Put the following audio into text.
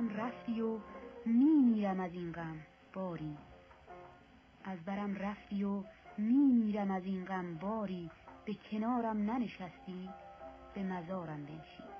برم رفتی و میمیرم از این غم باری. از برم رفتی و میمیرم از این غم باری. به کنارم ننشستی به مزارم بنشین.